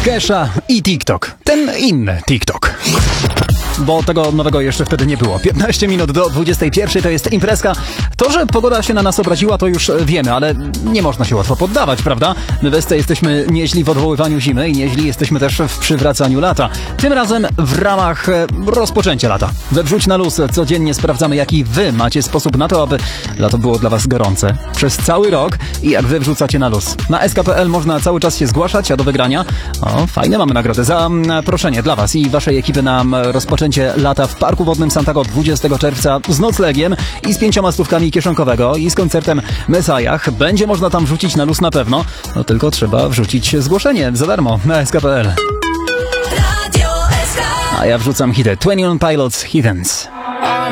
Kesha i TikTok. Ten inny TikTok. Bo tego nowego jeszcze wtedy nie było. 15 minut do 21 to jest imprezka. To, że pogoda się na nas obraziła, to już wiemy, ale nie można się łatwo poddawać, prawda? My w SC jesteśmy nieźli w odwoływaniu zimy i nieźli jesteśmy też w przywracaniu lata. Tym razem w ramach rozpoczęcia lata. We Wrzuć na luz codziennie sprawdzamy, jaki wy macie sposób na to, aby lato było dla was gorące. Przez cały rok i jak wy wrzucacie na luz. Na sk.pl można cały czas się zgłaszać, a do wygrania fajne mamy nagrodę za proszenie dla was i waszej ekipy na rozpoczęcie lata w Parku Wodnym Santago 20 czerwca z noclegiem i z 5 stówkami kieszonkowego i z koncertem Mesajach. Będzie można tam wrzucić na luz na pewno, no tylko trzeba wrzucić zgłoszenie za darmo na sk.pl. A ja wrzucam hity 21 Pilots Heathens.